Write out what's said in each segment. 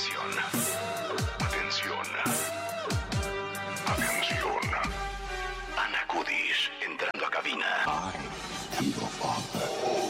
Atención. Atención. Atención. Ana Kudish entrando a cabina. I am your father.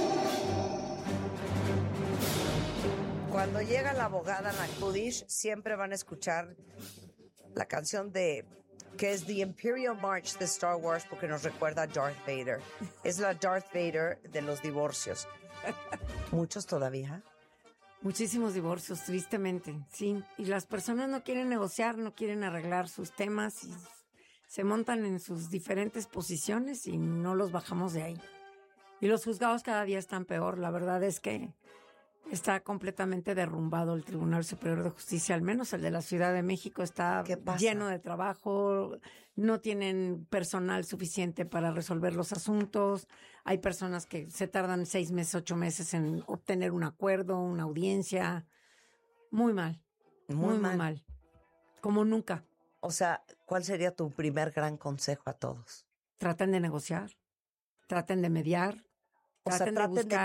Cuando llega la abogada Ana Kudish, siempre van a escuchar la canción de que es The Imperial March de Star Wars porque nos recuerda a Darth Vader. Es la Darth Vader de los divorcios. ¿Muchos todavía? Muchísimos divorcios, tristemente, sí. Y las personas no quieren negociar, no quieren arreglar sus temas y se montan en sus diferentes posiciones y no los bajamos de ahí. Y los juzgados cada día están peor. La verdad es que está completamente derrumbado el Tribunal Superior de Justicia, al menos el de la Ciudad de México está lleno de trabajo, no tienen personal suficiente para resolver los asuntos, hay personas que se tardan 6 meses, 8 meses en obtener un acuerdo, una audiencia, muy mal, muy mal, como nunca. O sea, ¿cuál sería tu primer gran consejo a todos? Traten de negociar, traten de mediar. Traten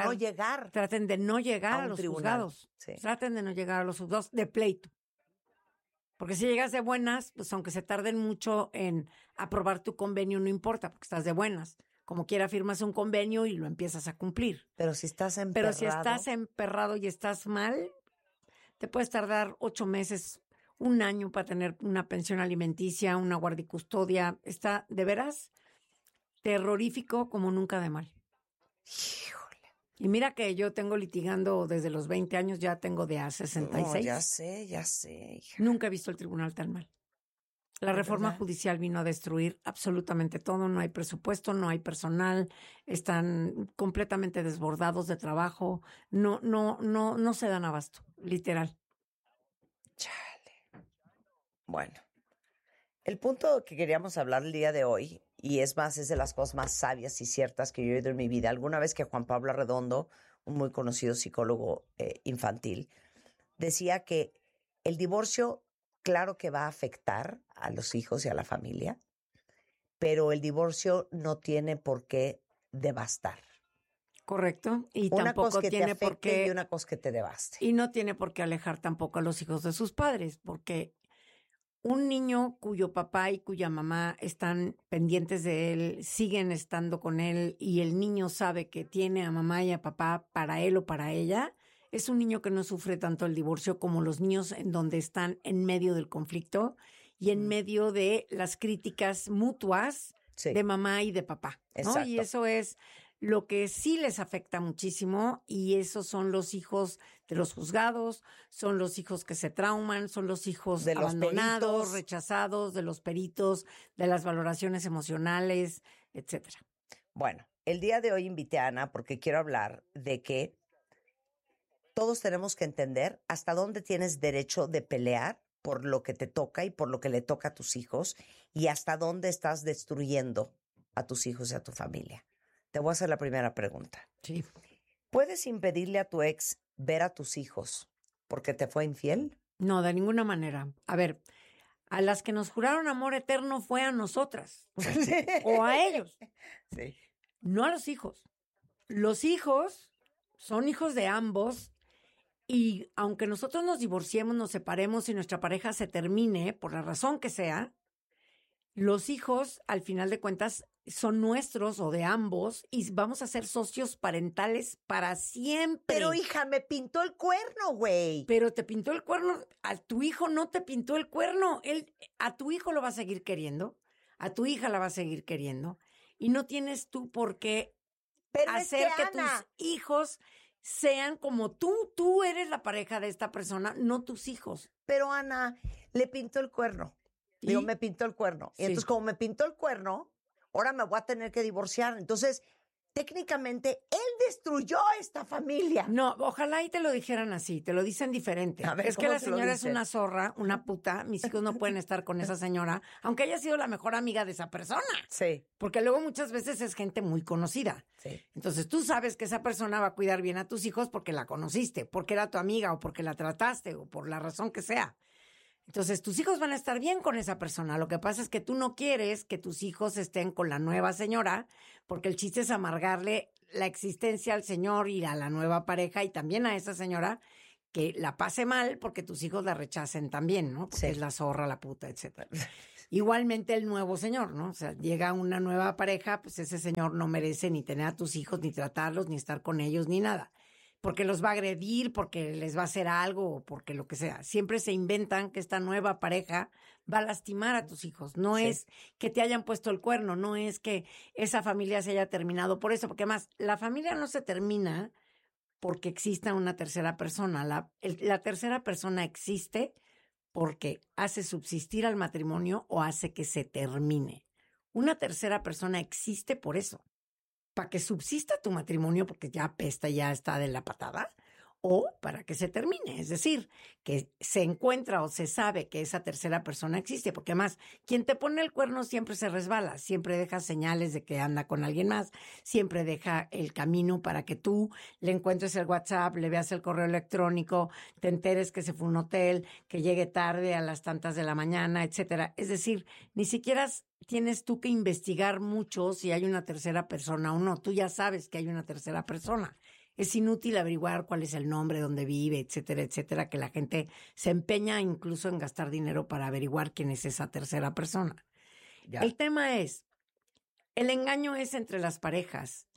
de no llegar a los juzgados. Sí. Traten de no llegar a los juzgados de pleito. Porque si llegas de buenas, pues aunque se tarden mucho en aprobar tu convenio, no importa, porque estás de buenas. Como quiera, firmas un convenio y lo empiezas a cumplir. Pero si estás emperrado y estás mal, te puedes tardar 8 meses, 1 año para tener una pensión alimenticia, una guardicustodia. Está, de veras, terrorífico como nunca de mal. Híjole. Y mira que yo tengo litigando desde los 20 años, ya tengo de a 66. No, ya sé, hija. Nunca he visto el tribunal tan mal. La reforma judicial vino a destruir absolutamente todo, no hay presupuesto, no hay personal, están completamente desbordados de trabajo, no se dan abasto, literal. Chale. Bueno, el punto que queríamos hablar el día de hoy, y es de las cosas más sabias y ciertas que yo he oído en mi vida. Alguna vez que Juan Pablo Arredondo, un muy conocido psicólogo infantil, decía que el divorcio, claro que va a afectar a los hijos y a la familia, pero el divorcio no tiene por qué devastar. Correcto. Y una tampoco cosa que tiene te afecte por qué, y una cosa que te devaste. Y no tiene por qué alejar tampoco a los hijos de sus padres, porque un niño cuyo papá y cuya mamá están pendientes de él, siguen estando con él y el niño sabe que tiene a mamá y a papá para él o para ella, es un niño que no sufre tanto el divorcio como los niños en donde están en medio del conflicto y en medio de las críticas mutuas de mamá y de papá, ¿no? Exacto. Y eso es lo que sí les afecta muchísimo y esos son los hijos de los juzgados, son los hijos que se trauman, son los hijos de abandonados, rechazados, de los peritos, de las valoraciones emocionales, etcétera. Bueno, el día de hoy invité a Ana porque quiero hablar de que todos tenemos que entender hasta dónde tienes derecho de pelear por lo que te toca y por lo que le toca a tus hijos y hasta dónde estás destruyendo a tus hijos y a tu familia. Te voy a hacer la primera pregunta. Sí. ¿Puedes impedirle a tu ex ver a tus hijos porque te fue infiel? No, de ninguna manera. A ver, a las que nos juraron amor eterno fue a nosotras o a ellos. Sí. No a los hijos. Los hijos son hijos de ambos y aunque nosotros nos divorciemos, nos separemos y nuestra pareja se termine, por la razón que sea, los hijos, al final de cuentas, son nuestros o de ambos y vamos a ser socios parentales para siempre. Pero hija, me pintó el cuerno, güey. Pero te pintó el cuerno, a tu hijo no te pintó el cuerno, a tu hijo lo va a seguir queriendo, a tu hija la va a seguir queriendo y no tienes tú por qué hacer que tus hijos sean como tú eres la pareja de esta persona, no tus hijos. Pero Ana, le pintó el cuerno. Digo, me pintó el cuerno. Y entonces, como me pintó el cuerno, ahora me voy a tener que divorciar. Entonces, técnicamente, él destruyó esta familia. No, ojalá y te lo dijeran así, te lo dicen diferente. A ver, es que la señora es una zorra, una puta, mis hijos no pueden estar con esa señora, aunque haya sido la mejor amiga de esa persona. Sí. Porque luego muchas veces es gente muy conocida. Sí. Entonces tú sabes que esa persona va a cuidar bien a tus hijos porque la conociste, porque era tu amiga o porque la trataste o por la razón que sea. Entonces, tus hijos van a estar bien con esa persona. Lo que pasa es que tú no quieres que tus hijos estén con la nueva señora, porque el chiste es amargarle la existencia al señor y a la nueva pareja y también a esa señora que la pase mal porque tus hijos la rechacen también, ¿no? Porque Sí. es la zorra, la puta, etcétera. Igualmente el nuevo señor, ¿no? O sea, llega una nueva pareja, pues ese señor no merece ni tener a tus hijos, ni tratarlos, ni estar con ellos, ni nada. Porque los va a agredir, porque les va a hacer algo, o porque lo que sea. Siempre se inventan que esta nueva pareja va a lastimar a tus hijos. No Sí. es que te hayan puesto el cuerno, no es que esa familia se haya terminado por eso, porque además la familia no se termina porque exista una tercera persona. La tercera persona existe porque hace subsistir al matrimonio o hace que se termine. Una tercera persona existe por eso, para que subsista tu matrimonio porque ya apesta, ya está de la patada, o para que se termine. Es decir, que se encuentra o se sabe que esa tercera persona existe, porque además quien te pone el cuerno siempre se resbala, siempre deja señales de que anda con alguien más, siempre deja el camino para que tú le encuentres el WhatsApp, le veas el correo electrónico, te enteres que se fue a un hotel, que llegue tarde a las tantas de la mañana, etcétera. Es decir, ni siquiera tienes tú que investigar mucho si hay una tercera persona o no. Tú ya sabes que hay una tercera persona. Es inútil averiguar cuál es el nombre, dónde vive, etcétera, etcétera, que la gente se empeña incluso en gastar dinero para averiguar quién es esa tercera persona. Ya. El tema es, el engaño es entre las parejas,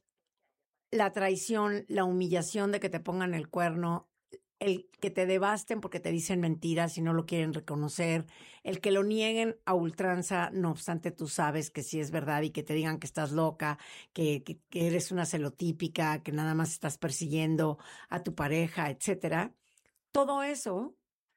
la traición, la humillación de que te pongan el cuerno, el que te devasten porque te dicen mentiras y no lo quieren reconocer, el que lo nieguen a ultranza, no obstante tú sabes que sí es verdad y que te digan que estás loca, que eres una celotípica, que nada más estás persiguiendo a tu pareja, etcétera. Todo eso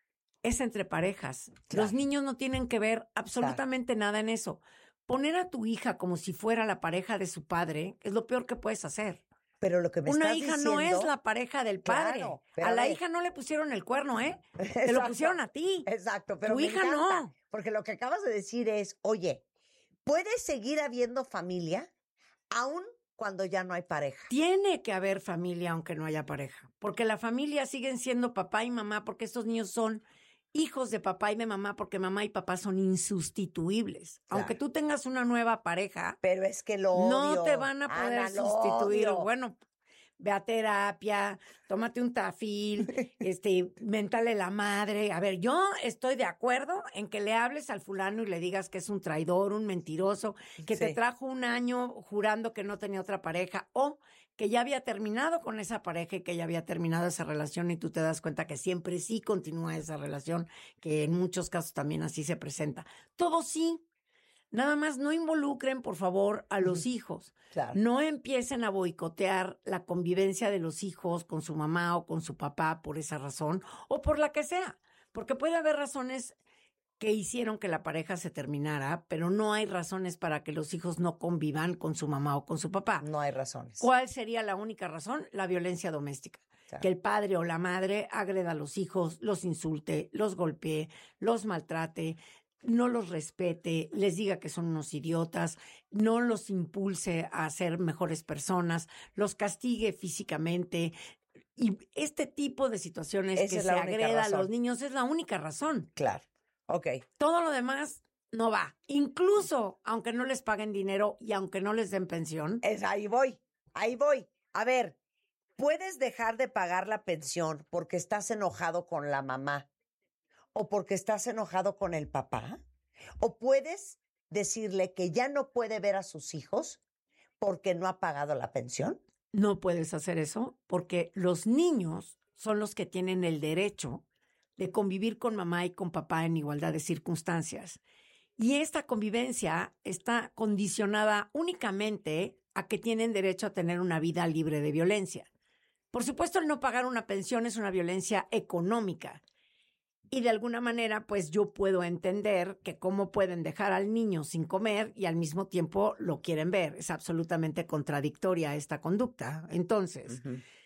es entre parejas. Claro. Los niños no tienen que ver absolutamente nada en eso. Poner a tu hija como si fuera la pareja de su padre es lo peor que puedes hacer. Pero lo que me Una estás hija diciendo... no es la pareja del padre. Claro, pero a a la ver. hija no le pusieron el cuerno, ¿eh? Te lo Exacto. pusieron a ti. Exacto, pero Tu me hija encanta, no. porque lo que acabas de decir es, oye, ¿puedes seguir habiendo familia aún cuando ya no hay pareja? Tiene que haber familia aunque no haya pareja, porque la familia siguen siendo papá y mamá, porque estos niños son hijos de papá y de mamá, porque mamá y papá son insustituibles. Claro. Aunque tú tengas una nueva pareja, Pero es que lo odio. no te van a poder Ana, lo sustituir. odio. Bueno, ve a terapia, tómate un tafil, méntale la madre. A ver, yo estoy de acuerdo en que le hables al fulano y le digas que es un traidor, un mentiroso, que te Sí. trajo un año jurando que no tenía otra pareja o que ya había terminado con esa pareja y que ya había terminado esa relación y tú te das cuenta que siempre sí continúa esa relación, que en muchos casos también así se presenta. Todo sí. Nada más no involucren, por favor, a los hijos. Claro. No empiecen a boicotear la convivencia de los hijos con su mamá o con su papá por esa razón o por la que sea. Porque puede haber razones que hicieron que la pareja se terminara, pero no hay razones para que los hijos no convivan con su mamá o con su papá. No hay razones. ¿Cuál sería la única razón? La violencia doméstica. Claro. Que el padre o la madre agreda a los hijos, los insulte, los golpee, los maltrate, no los respete, les diga que son unos idiotas, no los impulse a ser mejores personas, los castigue físicamente. Y este tipo de situaciones Esa que es se la única agreda a razón. los niños es la única razón. Claro. Ok. Todo lo demás no va. Incluso aunque no les paguen dinero y aunque no les den pensión. Ahí voy. Ahí voy. A ver, ¿puedes dejar de pagar la pensión porque estás enojado con la mamá o porque estás enojado con el papá? ¿O puedes decirle que ya no puede ver a sus hijos porque no ha pagado la pensión? No puedes hacer eso porque los niños son los que tienen el derecho de convivir con mamá y con papá en igualdad de circunstancias. Y esta convivencia está condicionada únicamente a que tienen derecho a tener una vida libre de violencia. Por supuesto, el no pagar una pensión es una violencia económica. Y de alguna manera, pues yo puedo entender que cómo pueden dejar al niño sin comer y al mismo tiempo lo quieren ver. Es absolutamente contradictoria esta conducta. Entonces,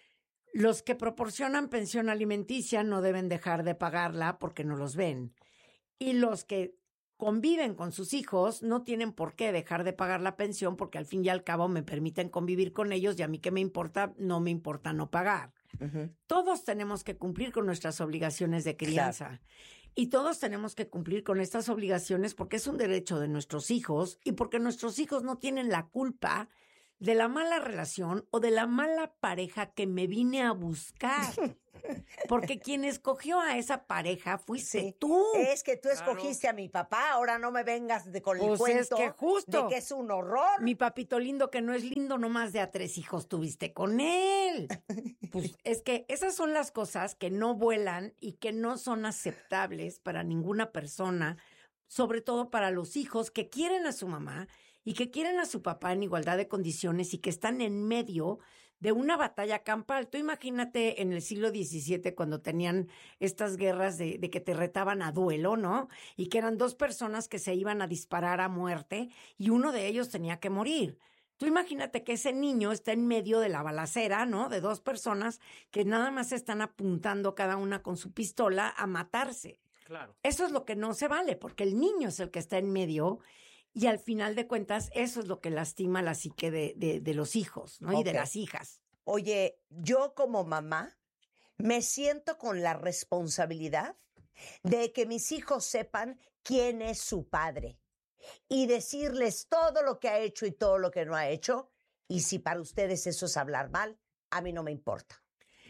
los que proporcionan pensión alimenticia no deben dejar de pagarla porque no los ven. Y los que conviven con sus hijos no tienen por qué dejar de pagar la pensión porque al fin y al cabo me permiten convivir con ellos y a mí qué me importa, no me importa no pagar. Todos tenemos que cumplir con nuestras obligaciones de crianza. Claro. Y todos tenemos que cumplir con estas obligaciones porque es un derecho de nuestros hijos y porque nuestros hijos no tienen la culpa de la mala relación o de la mala pareja que me vine a buscar. Porque quien escogió a esa pareja fuiste tú. Es que tú escogiste a mi papá, ahora no me vengas con el Pues cuento es que justo. de que es un horror. Mi papito lindo que no es lindo, nomás de a 3 hijos tuviste con él. Pues es que esas son las cosas que no vuelan y que no son aceptables para ninguna persona, sobre todo para los hijos que quieren a su mamá y que quieren a su papá en igualdad de condiciones y que están en medio de una batalla campal. Tú imagínate en el siglo XVII cuando tenían estas guerras de que te retaban a duelo, ¿no? Y que eran 2 personas que se iban a disparar a muerte y uno de ellos tenía que morir. Tú imagínate que ese niño está en medio de la balacera, ¿no? De 2 personas que nada más están apuntando cada una con su pistola a matarse. Claro. Eso es lo que no se vale, porque el niño es el que está en medio y al final de cuentas eso es lo que lastima la psique de los hijos, ¿no? Y de las hijas. Oye, yo como mamá me siento con la responsabilidad de que mis hijos sepan quién es su padre y decirles todo lo que ha hecho y todo lo que no ha hecho. Y si para ustedes eso es hablar mal, a mí no me importa.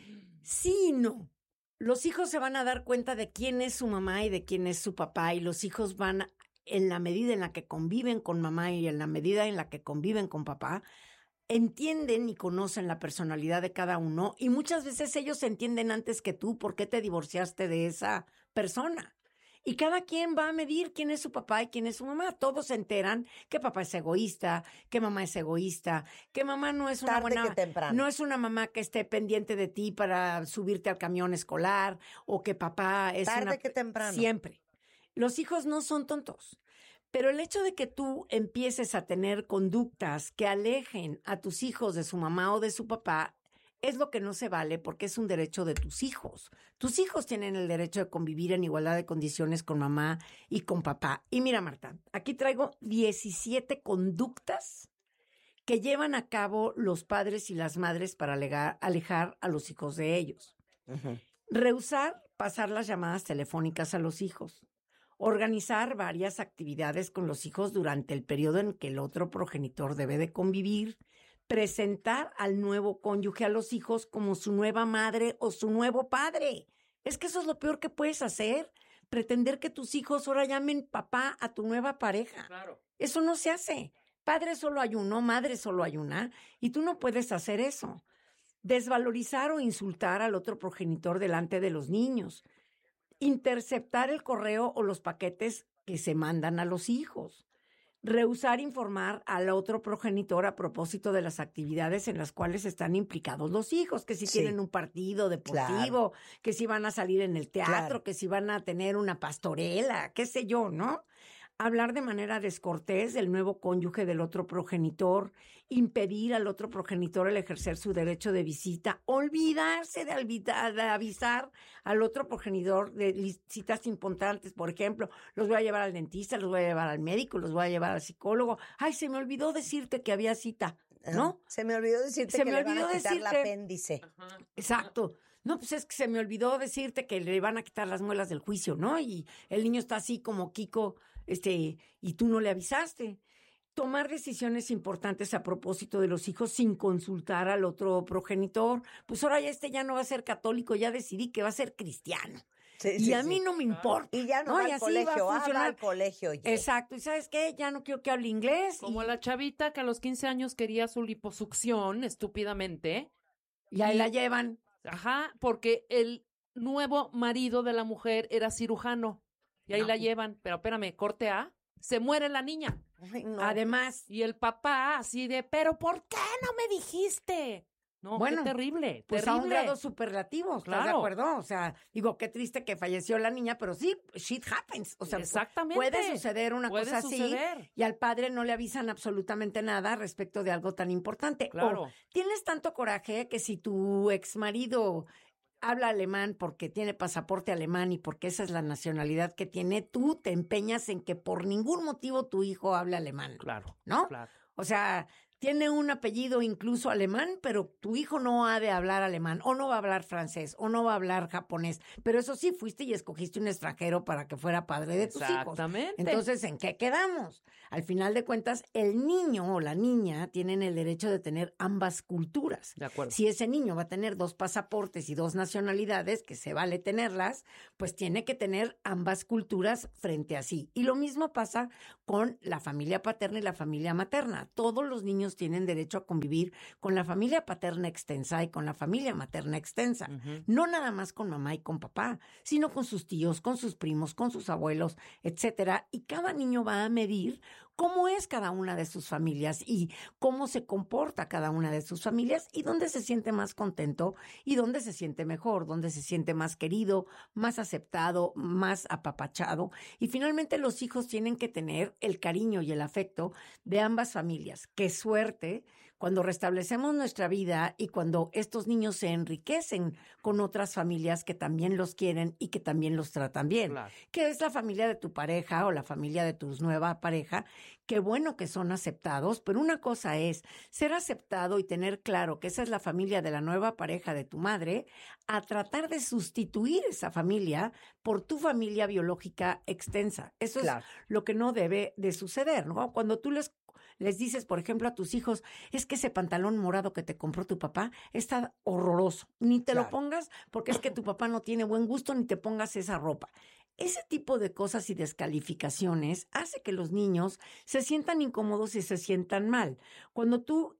Sí, no. Los hijos se van a dar cuenta de quién es su mamá y de quién es su papá, y los hijos van, en la medida en la que conviven con mamá y en la medida en la que conviven con papá, entienden y conocen la personalidad de cada uno, y muchas veces ellos entienden antes que tú por qué te divorciaste de esa persona. Y cada quien va a medir quién es su papá y quién es su mamá. Todos se enteran que papá es egoísta, que mamá es egoísta, que mamá no es una buena, no es una mamá que esté pendiente de ti para subirte al camión escolar, o que papá es tarde que temprano. Siempre. Los hijos no son tontos. Pero el hecho de que tú empieces a tener conductas que alejen a tus hijos de su mamá o de su papá es lo que no se vale, porque es un derecho de tus hijos. Tus hijos tienen el derecho de convivir en igualdad de condiciones con mamá y con papá. Y mira, Marta, aquí traigo 17 conductas que llevan a cabo los padres y las madres para alejar a los hijos de ellos. Uh-huh. Rehusar pasar las llamadas telefónicas a los hijos. Organizar varias actividades con los hijos durante el periodo en que el otro progenitor debe de convivir. Presentar al nuevo cónyuge a los hijos como su nueva madre o su nuevo padre. Es que eso es lo peor que puedes hacer. Pretender que tus hijos ahora llamen papá a tu nueva pareja. Claro. Eso no se hace. Padre solo hay uno, madre solo hay una, y tú no puedes hacer eso. Desvalorizar o insultar al otro progenitor delante de los niños. Interceptar el correo o los paquetes que se mandan a los hijos. Rehusar informar al otro progenitor a propósito de las actividades en las cuales están implicados los hijos, que si tienen un partido deportivo, que si van a salir en el teatro, que si van a tener una pastorela, qué sé yo, ¿no? Hablar de manera descortés del nuevo cónyuge del otro progenitor, impedir al otro progenitor el ejercer su derecho de visita, olvidarse de avisar al otro progenitor de citas importantes, por ejemplo, los voy a llevar al dentista, los voy a llevar al médico, los voy a llevar al psicólogo. Ay, se me olvidó decirte que había cita, ¿no? Se me olvidó decirte que le van a quitar el apéndice. Ajá. Exacto. No, pues es que se me olvidó decirte que le van a quitar las muelas del juicio, ¿no? Y el niño está así como Kiko, y tú no le avisaste. Tomar decisiones importantes a propósito de los hijos sin consultar al otro progenitor. Pues ahora ya no va a ser católico, ya decidí que va a ser cristiano. Sí, y a mí no me importa. Y ya no va al colegio, habla al colegio. Ya. Exacto. ¿Y sabes qué? Ya no quiero que hable inglés. Como la chavita que a los 15 años quería su liposucción, estúpidamente. Y ahí la llevan. Ajá, porque el nuevo marido de la mujer era cirujano. Y ahí la llevan. Pero espérame, corte A, se muere la niña. Ay, no. Además. Y el papá así de, ¿pero por qué no me dijiste? No, bueno, qué terrible, pues terrible. a un grado superlativo, ¿estás de acuerdo? O sea, digo, qué triste que falleció la niña, pero sí, shit happens. O sea, exactamente. Puede suceder una cosa así y al padre no le avisan absolutamente nada respecto de algo tan importante. Claro. O tienes tanto coraje que si tu exmarido habla alemán porque tiene pasaporte alemán y porque esa es la nacionalidad que tiene, tú te empeñas en que por ningún motivo tu hijo hable alemán. Claro, ¿no? claro. O sea, tiene un apellido incluso alemán, pero tu hijo no ha de hablar alemán, o no va a hablar francés, o no va a hablar japonés. Pero eso sí, fuiste y escogiste un extranjero para que fuera padre de tus hijos. Exactamente. Entonces, ¿en qué quedamos? Al final de cuentas, el niño o la niña tienen el derecho de tener ambas culturas. De acuerdo. Si ese niño va a tener 2 pasaportes y 2 nacionalidades, que se vale tenerlas, pues tiene que tener ambas culturas frente a sí. Y lo mismo pasa con la familia paterna y la familia materna. Todos los niños tienen derecho a convivir con la familia paterna extensa y con la familia materna extensa. No nada más con mamá y con papá, sino con sus tíos, con sus primos, con sus abuelos, etcétera. Y cada niño va a medir cómo es cada una de sus familias y cómo se comporta cada una de sus familias y dónde se siente más contento y dónde se siente mejor, dónde se siente más querido, más aceptado, más apapachado. Y finalmente los hijos tienen que tener el cariño y el afecto de ambas familias. ¡Qué suerte! Cuando restablecemos nuestra vida y cuando estos niños se enriquecen con otras familias que también los quieren y que también los tratan bien. Claro. Que es la familia de tu pareja o la familia de tu nueva pareja. Qué bueno que son aceptados, pero una cosa es ser aceptado y tener claro que esa es la familia de la nueva pareja de tu madre, a tratar de sustituir esa familia por tu familia biológica extensa. Eso Claro. es lo que no debe de suceder, ¿no? Cuando tú les dices, por ejemplo, a tus hijos, es que ese pantalón morado que te compró tu papá está horroroso. Ni te lo Claro. pongas porque es que tu papá no tiene buen gusto, ni te pongas esa ropa. Ese tipo de cosas y descalificaciones hace que los niños se sientan incómodos y se sientan mal. Cuando tú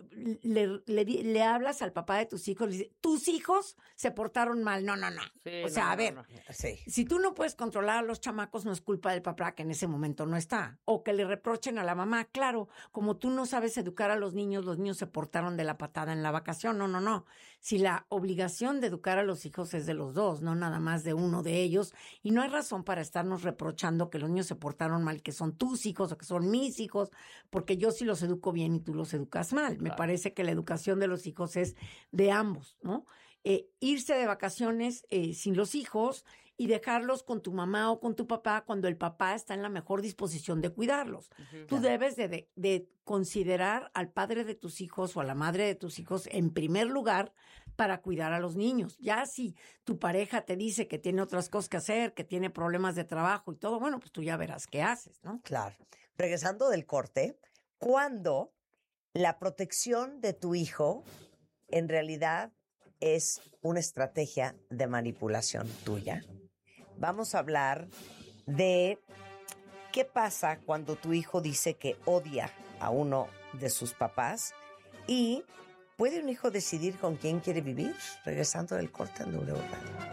le hablas al papá de tus hijos, le dices, tus hijos se portaron mal. No. Sí, O sea, no, a ver, no. Sí. si tú no puedes controlar a los chamacos, no es culpa del papá que en ese momento no está. O que le reprochen a la mamá. Claro, como tú no sabes educar a los niños se portaron de la patada en la vacación. No. Si la obligación de educar a los hijos es de los dos, no nada más de uno de ellos. Y no hay razón para estarnos reprochando que los niños se portaron mal, que son tus hijos o que son mis hijos, porque yo sí los educo bien y tú los educas mal. Me parece que la educación de los hijos es de ambos, ¿no? Irse de vacaciones sin los hijos y dejarlos con tu mamá o con tu papá cuando el papá está en la mejor disposición de cuidarlos. Tú debes de considerar al padre de tus hijos o a la madre de tus hijos en primer lugar para cuidar a los niños. Ya si tu pareja te dice que tiene otras cosas que hacer, que tiene problemas de trabajo y todo, bueno, pues tú ya verás qué haces, ¿no? Claro. Regresando del corte, ¿cuándo la protección de tu hijo en realidad es una estrategia de manipulación tuya? Vamos a hablar de qué pasa cuando tu hijo dice que odia a uno de sus papás y ¿puede un hijo decidir con quién quiere vivir? Regresando del corte en W Radio.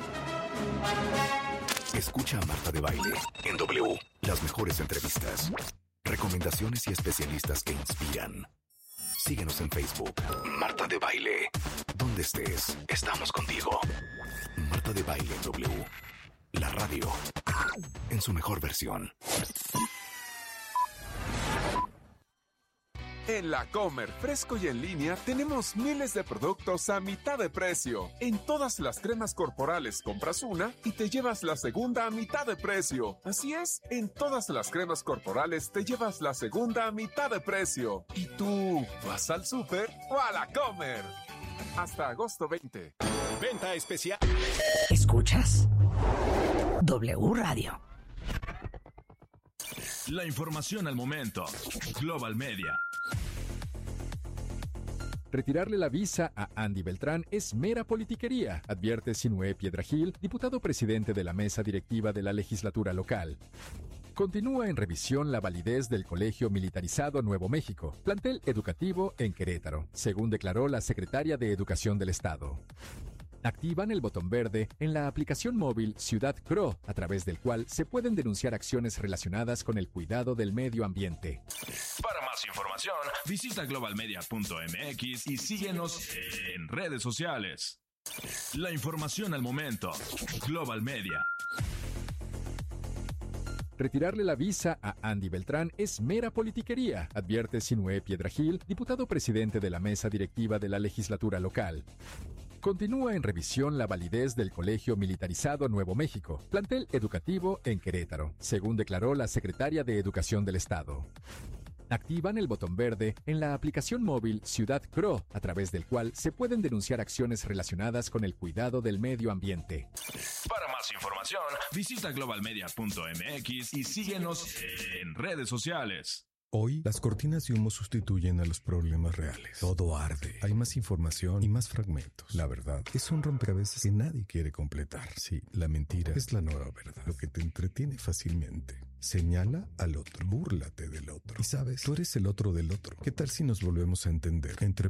Escucha a Marta de Baile en W. Las mejores entrevistas, recomendaciones y especialistas que inspiran. Síguenos en Facebook. Marta de Baile. Donde estés, estamos contigo. Marta de Baile en W. La radio. En su mejor versión. En La Comer, fresco y en línea, tenemos miles de productos a mitad de precio. En todas las cremas corporales compras una y te llevas la segunda a mitad de precio. Así es, en todas las cremas corporales te llevas la segunda a mitad de precio. ¿Y tú vas al súper o a La Comer? Hasta agosto 20. Venta especial. Escuchas W Radio. La información al momento. Global Media. Retirarle la visa a Andy Beltrán es mera politiquería, advierte Sinué Piedrahil, diputado presidente de la mesa directiva de la legislatura local. Continúa en revisión la validez del Colegio Militarizado Nuevo México, plantel educativo en Querétaro, según declaró la secretaria de Educación del Estado. Activan el botón verde en la aplicación móvil Ciudad Cro, a través del cual se pueden denunciar acciones relacionadas con el cuidado del medio ambiente. Para más información, visita globalmedia.mx y síguenos en redes sociales. La información al momento. Global Media. Retirarle la visa a Andy Beltrán es mera politiquería, advierte Sinué Piedrahil, diputado presidente de la mesa directiva de la legislatura local. Continúa en revisión la validez del Colegio Militarizado Nuevo México, plantel educativo en Querétaro, según declaró la secretaria de Educación del Estado. Activan el botón verde en la aplicación móvil Ciudad Cro, a través del cual se pueden denunciar acciones relacionadas con el cuidado del medio ambiente. Para más información, visita globalmedia.mx y síguenos en redes sociales. Hoy, las cortinas de humo sustituyen a los problemas reales. Todo arde. Hay más información y más fragmentos. La verdad es un rompecabezas que nadie quiere completar. Sí, la mentira es la nueva verdad. Lo que te entretiene fácilmente. Señala al otro. Búrlate del otro. Y sabes, tú eres el otro del otro. ¿Qué tal si nos volvemos a entender? Entre